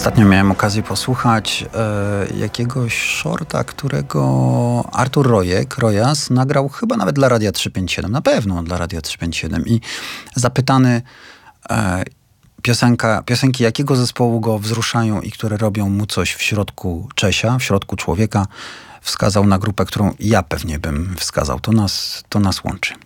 Ostatnio miałem okazję posłuchać jakiegoś shorta, którego Artur Rojas nagrał chyba nawet dla Radia 357, na pewno dla Radia 357 i zapytany piosenki jakiego zespołu go wzruszają i które robią mu coś w środku Czesia, w środku człowieka, wskazał na grupę, którą ja pewnie bym wskazał. To nas łączy.